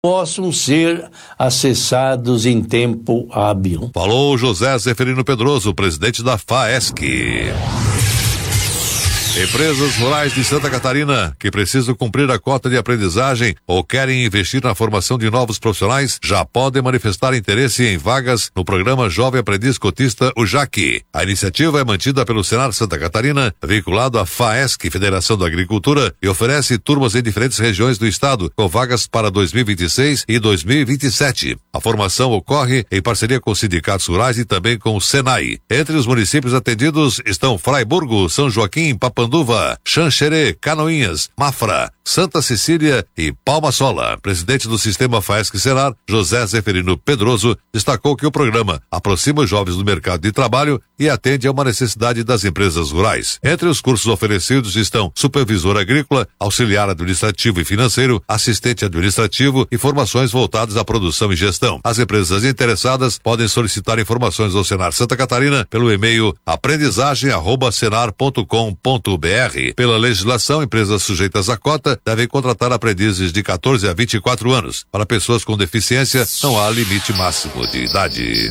possam ser acessados em tempo hábil. Falou José Zeferino Pedroso, presidente da FAESC. Empresas rurais de Santa Catarina que precisam cumprir a cota de aprendizagem ou querem investir na formação de novos profissionais já podem manifestar interesse em vagas no programa Jovem Aprendiz Cotista, o JAC. A iniciativa é mantida pelo Senar Santa Catarina, vinculado à FAESC, Federação da Agricultura, e oferece turmas em diferentes regiões do estado, com vagas para 2026 e 2027. A formação ocorre em parceria com sindicatos rurais e também com o Senai. Entre os municípios atendidos estão Fraiburgo, São Joaquim, Papanduva, Xanxerê, Canoinhas, Mafra, Santa Cecília e Palma Sola. Presidente do Sistema FAESC Senar, José Zeferino Pedroso, destacou que o programa aproxima os jovens do mercado de trabalho e atende a uma necessidade das empresas rurais. Entre os cursos oferecidos estão supervisor agrícola, auxiliar administrativo e financeiro, assistente administrativo e formações voltadas à produção e gestão. As empresas interessadas podem solicitar informações ao Senar Santa Catarina pelo e-mail aprendizagem@senar.com.br. Pela legislação, empresas sujeitas à cota devem contratar aprendizes de 14 a 24 anos. Para pessoas com deficiência, não há limite máximo de idade.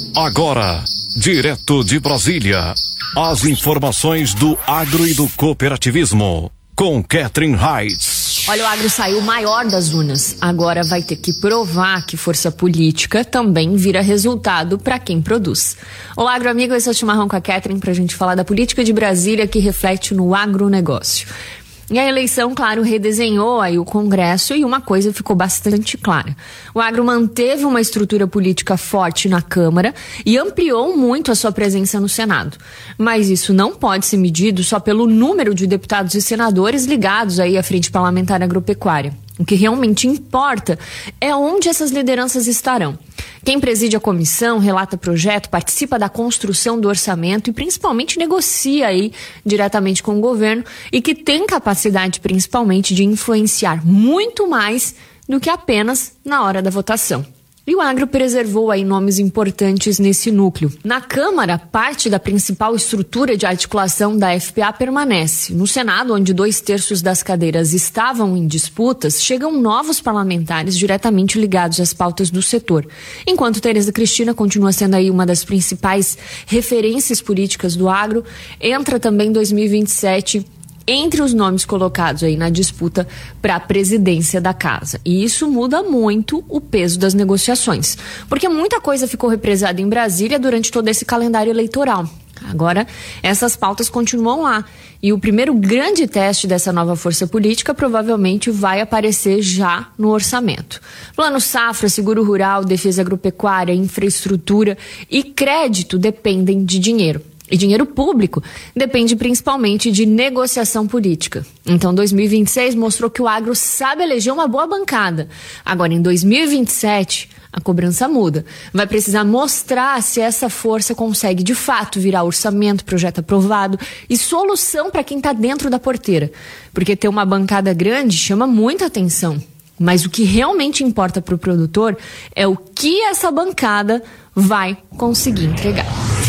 Agora, direto de Brasília, as informações do agro e do cooperativismo, com Catherine Heitz. Olha, o agro saiu maior das urnas. Agora vai ter que provar que força política também vira resultado para quem produz. Olá, agro amigo, esse é o Chimarrão com a Catherine pra gente falar da política de Brasília que reflete no agronegócio. E a eleição, claro, redesenhou aí o Congresso e uma coisa ficou bastante clara. O agro manteve uma estrutura política forte na Câmara e ampliou muito a sua presença no Senado. Mas isso não pode ser medido só pelo número de deputados e senadores ligados aí à Frente Parlamentar Agropecuária. O que realmente importa é onde essas lideranças estarão. Quem preside a comissão, relata projeto, participa da construção do orçamento e principalmente negocia aí diretamente com o governo e que tem capacidade principalmente de influenciar muito mais do que apenas na hora da votação. E o agro preservou aí nomes importantes nesse núcleo. Na Câmara, parte da principal estrutura de articulação da FPA permanece. No Senado, onde 2/3 das cadeiras estavam em disputas, chegam novos parlamentares diretamente ligados às pautas do setor. Enquanto Tereza Cristina continua sendo aí uma das principais referências políticas do agro, entra também 2027 entre os nomes colocados aí na disputa para a presidência da casa. E isso muda muito o peso das negociações, porque muita coisa ficou represada em Brasília durante todo esse calendário eleitoral. Agora, essas pautas continuam lá. E o primeiro grande teste dessa nova força política provavelmente vai aparecer já no orçamento. Plano Safra, Seguro Rural, Defesa Agropecuária, Infraestrutura e Crédito dependem de dinheiro. E dinheiro público depende principalmente de negociação política. Então, 2026 mostrou que o agro sabe eleger uma boa bancada. Agora, em 2027, a cobrança muda. Vai precisar mostrar se essa força consegue, de fato, virar orçamento, projeto aprovado e solução para quem está dentro da porteira. Porque ter uma bancada grande chama muita atenção. Mas o que realmente importa para o produtor é o que essa bancada vai conseguir entregar.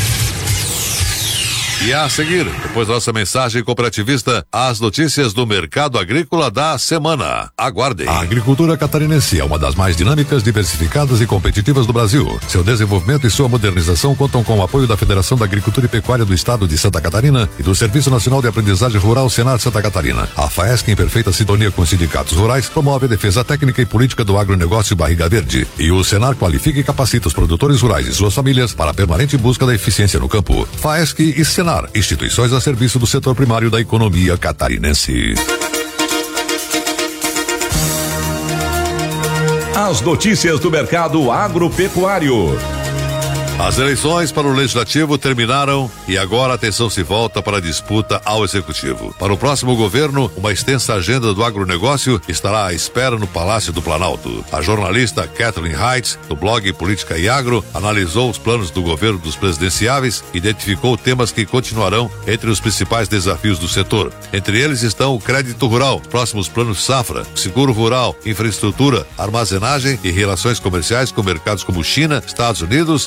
E a seguir, depois da nossa mensagem cooperativista, as notícias do mercado agrícola da semana. Aguardem. A agricultura catarinense é uma das mais dinâmicas, diversificadas e competitivas do Brasil. Seu desenvolvimento e sua modernização contam com o apoio da Federação da Agricultura e Pecuária do Estado de Santa Catarina e do Serviço Nacional de Aprendizagem Rural Senar Santa Catarina. A FAESC, em perfeita sintonia com os sindicatos rurais, promove a defesa técnica e política do agronegócio Barriga Verde. E o Senar qualifica e capacita os produtores rurais e suas famílias para a permanente busca da eficiência no campo. FAESC e Senar, instituições a serviço do setor primário da economia catarinense. As notícias do mercado agropecuário. As eleições para o Legislativo terminaram e agora a atenção se volta para a disputa ao Executivo. Para o próximo governo, uma extensa agenda do agronegócio estará à espera no Palácio do Planalto. A jornalista Catherine Heitz, do blog Política e Agro, analisou os planos do governo dos presidenciáveis e identificou temas que continuarão entre os principais desafios do setor. Entre eles estão o crédito rural, próximos planos safra, seguro rural, infraestrutura, armazenagem e relações comerciais com mercados como China, Estados Unidos e União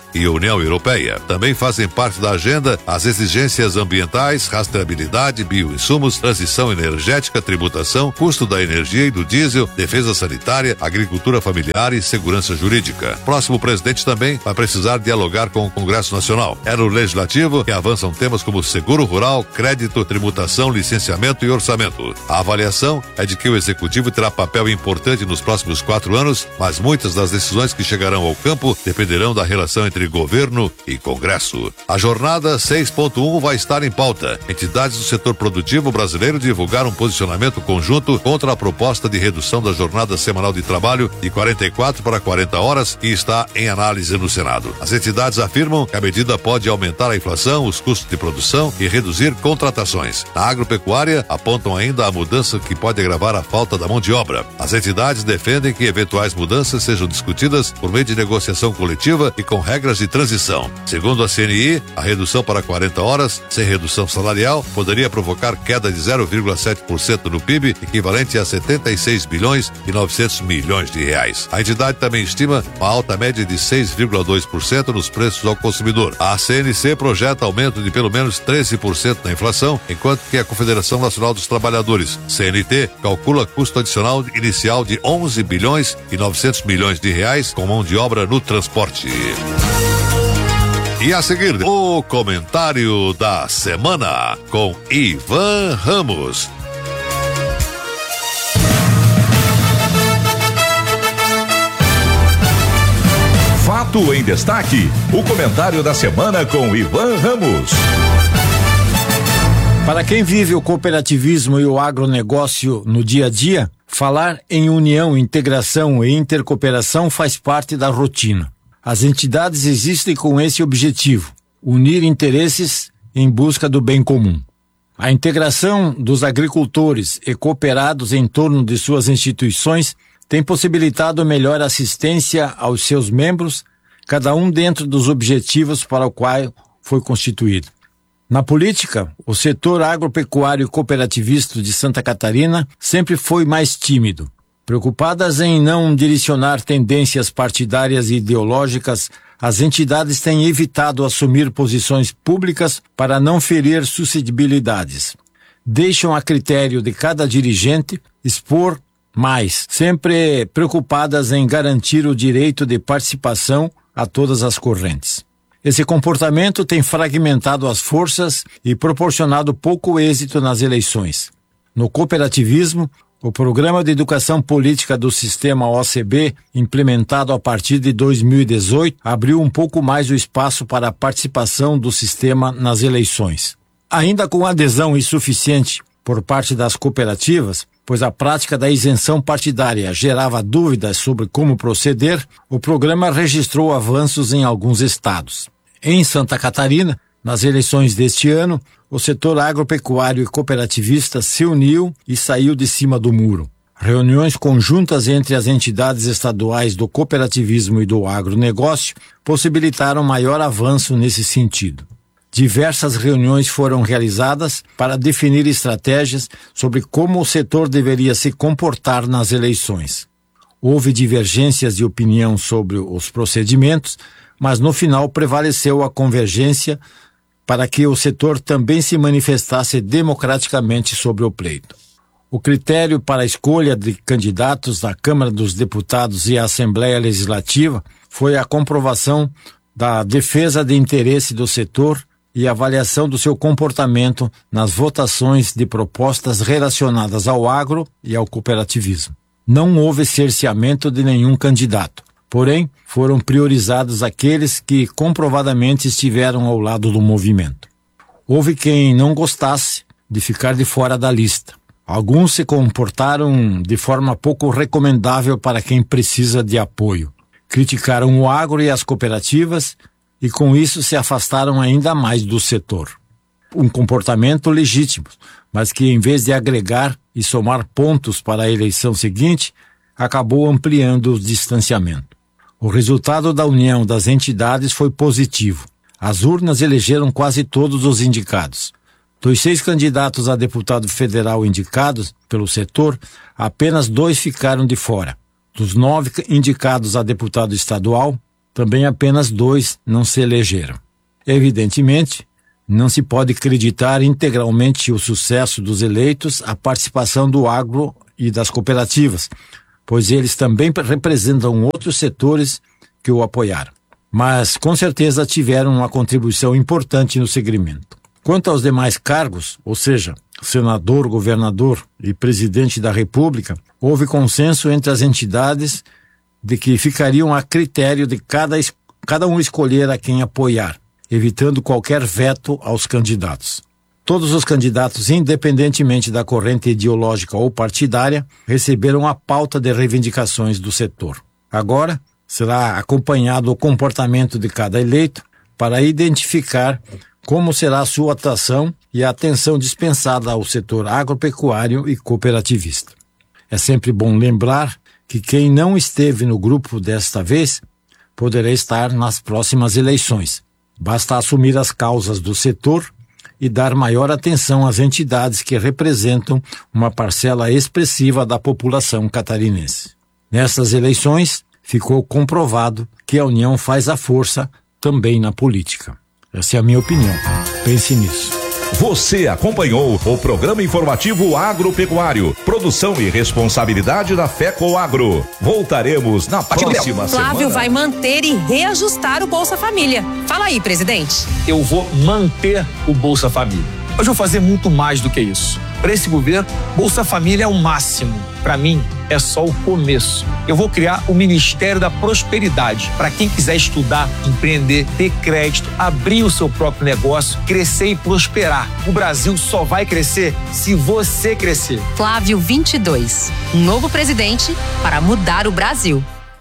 União Europeia. Também fazem parte da agenda as exigências ambientais, rastreabilidade, bioinsumos, transição energética, tributação, custo da energia e do diesel, defesa sanitária, agricultura familiar e segurança jurídica. Próximo presidente também vai precisar dialogar com o Congresso Nacional. É no Legislativo que avançam temas como seguro rural, crédito, tributação, licenciamento e orçamento. A avaliação é de que o Executivo terá papel importante nos próximos 4 anos, mas muitas das decisões que chegarão ao campo dependerão da relação entre governo e Congresso. A jornada 6.1 vai estar em pauta. Entidades do setor produtivo brasileiro divulgaram um posicionamento conjunto contra a proposta de redução da jornada semanal de trabalho de 44 para 40 horas que está em análise no Senado. As entidades afirmam que a medida pode aumentar a inflação, os custos de produção e reduzir contratações. Na agropecuária, apontam ainda a mudança que pode agravar a falta da mão de obra. As entidades defendem que eventuais mudanças sejam discutidas por meio de negociação coletiva e com regras de transição. Segundo a CNI, a redução para 40 horas, sem redução salarial, poderia provocar queda de 0,7% no PIB, equivalente a 76 bilhões e 900 milhões de reais. A entidade também estima uma alta média de 6,2% nos preços ao consumidor. A CNC projeta aumento de pelo menos 13% na inflação, enquanto que a Confederação Nacional dos Trabalhadores, CNT, calcula custo adicional inicial de 11 bilhões e 900 milhões de reais com mão de obra no transporte. E a seguir, o comentário da semana com Ivan Ramos. Fato em Destaque, o comentário da semana com Ivan Ramos. Para quem vive o cooperativismo e o agronegócio no dia a dia, falar em união, integração e intercooperação faz parte da rotina. As entidades existem com esse objetivo: unir interesses em busca do bem comum. A integração dos agricultores e cooperados em torno de suas instituições tem possibilitado melhor assistência aos seus membros, cada um dentro dos objetivos para o qual foi constituído. Na política, o setor agropecuário e cooperativista de Santa Catarina sempre foi mais tímido. Preocupadas em não direcionar tendências partidárias e ideológicas, as entidades têm evitado assumir posições públicas para não ferir suscetibilidades. Deixam a critério de cada dirigente expor mais, sempre preocupadas em garantir o direito de participação a todas as correntes. Esse comportamento tem fragmentado as forças e proporcionado pouco êxito nas eleições. No cooperativismo, o Programa de Educação Política do Sistema OCB, implementado a partir de 2018, abriu um pouco mais o espaço para a participação do sistema nas eleições. Ainda com adesão insuficiente por parte das cooperativas, pois a prática da isenção partidária gerava dúvidas sobre como proceder, o programa registrou avanços em alguns estados. Em Santa Catarina, nas eleições deste ano, o setor agropecuário e cooperativista se uniu e saiu de cima do muro. Reuniões conjuntas entre as entidades estaduais do cooperativismo e do agronegócio possibilitaram maior avanço nesse sentido. Diversas reuniões foram realizadas para definir estratégias sobre como o setor deveria se comportar nas eleições. Houve divergências de opinião sobre os procedimentos, mas no final prevaleceu a convergência para que o setor também se manifestasse democraticamente sobre o pleito. O critério para a escolha de candidatos à Câmara dos Deputados e à Assembleia Legislativa foi a comprovação da defesa de interesse do setor e avaliação do seu comportamento nas votações de propostas relacionadas ao agro e ao cooperativismo. Não houve cerceamento de nenhum candidato. Porém, foram priorizados aqueles que comprovadamente estiveram ao lado do movimento. Houve quem não gostasse de ficar de fora da lista. Alguns se comportaram de forma pouco recomendável para quem precisa de apoio. Criticaram o agro e as cooperativas e com isso se afastaram ainda mais do setor. Um comportamento legítimo, mas que em vez de agregar e somar pontos para a eleição seguinte, acabou ampliando o distanciamento. O resultado da união das entidades foi positivo. As urnas elegeram quase todos os indicados. Dos 6 candidatos a deputado federal indicados pelo setor, apenas 2 ficaram de fora. Dos 9 indicados a deputado estadual, também apenas 2 não se elegeram. Evidentemente, não se pode acreditar integralmente o sucesso dos eleitos à participação do agro e das cooperativas, pois eles também representam outros setores que o apoiaram. Mas, com certeza, tiveram uma contribuição importante no segmento. Quanto aos demais cargos, ou seja, senador, governador e presidente da República, houve consenso entre as entidades de que ficariam a critério de cada um escolher a quem apoiar, evitando qualquer veto aos candidatos. Todos os candidatos, independentemente da corrente ideológica ou partidária, receberam a pauta de reivindicações do setor. Agora, será acompanhado o comportamento de cada eleito para identificar como será a sua atuação e a atenção dispensada ao setor agropecuário e cooperativista. É sempre bom lembrar que quem não esteve no grupo desta vez poderá estar nas próximas eleições. Basta assumir as causas do setor e dar maior atenção às entidades que representam uma parcela expressiva da população catarinense. Nessas eleições, ficou comprovado que a união faz a força também na política. Essa é a minha opinião. Pense nisso. Você acompanhou o programa informativo agropecuário, produção e responsabilidade da FECO Agro. Voltaremos na próxima semana. Flávio vai manter e reajustar o Bolsa Família. Fala aí, presidente. Eu vou manter o Bolsa Família. Mas vou fazer muito mais do que isso. Para esse governo, Bolsa Família é o máximo. Para mim, é só o começo. Eu vou criar o Ministério da Prosperidade para quem quiser estudar, empreender, ter crédito, abrir o seu próprio negócio, crescer e prosperar. O Brasil só vai crescer se você crescer. Flávio 22, um novo presidente para mudar o Brasil.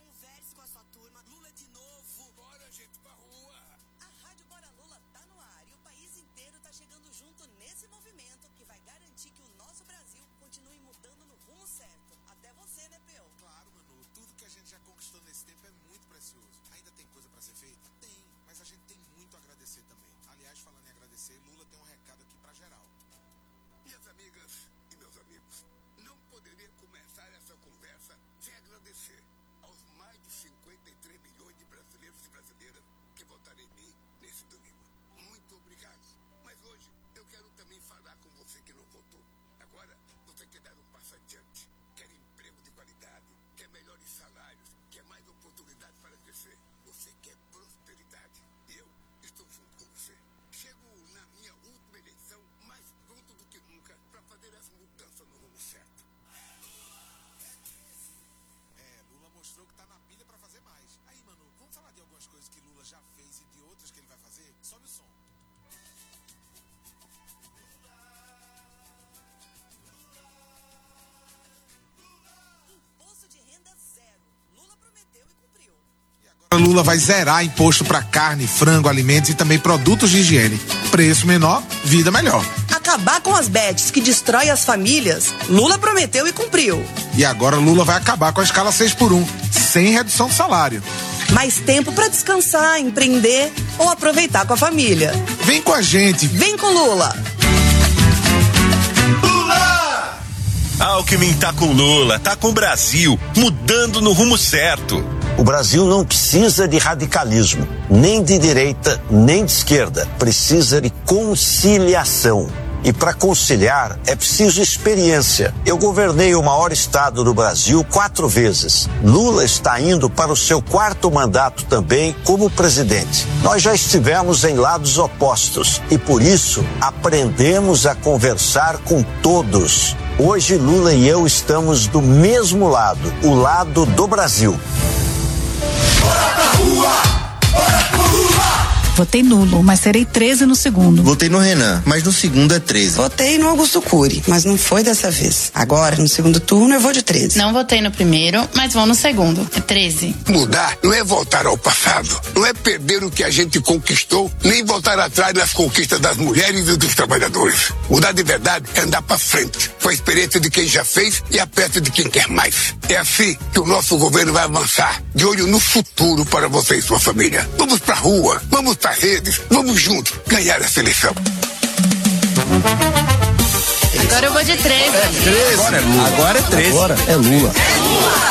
Lula vai zerar imposto para carne, frango, alimentos e também produtos de higiene. Preço menor, vida melhor. Acabar com as bets que destrói as famílias, Lula prometeu e cumpriu. E agora Lula vai acabar com a escala 6x1, sem redução do salário. Mais tempo para descansar, empreender ou aproveitar com a família. Vem com a gente. Vem com Lula. Lula! Alckmin tá com Lula, tá com o Brasil, mudando no rumo certo. O Brasil não precisa de radicalismo, nem de direita, nem de esquerda. Precisa de conciliação. E para conciliar é preciso experiência. Eu governei o maior estado do Brasil 4 vezes. Lula está indo para o seu 4º mandato também como presidente. Nós já estivemos em lados opostos e por isso aprendemos a conversar com todos. Hoje Lula e eu estamos do mesmo lado, o lado do Brasil. Bora pra rua! Bora pra rua! Votei nulo, mas serei 13 no segundo. Votei no Renan, mas no segundo é 13. Votei no Augusto Cury, mas não foi dessa vez. Agora, no segundo turno, eu vou de 13. Não votei no primeiro, mas vou no segundo. É 13. Mudar não é voltar ao passado. Não é perder o que a gente conquistou, nem voltar atrás nas conquistas das mulheres e dos trabalhadores. Mudar de verdade é andar pra frente, com a experiência de quem já fez e a peça de quem quer mais. É assim que o nosso governo vai avançar, de olho no futuro para você e sua família. Vamos pra rua, vamos pra redes, vamos juntos ganhar essa eleição. Agora eu vou de 13. É 13. Agora é 13. Agora é Lula.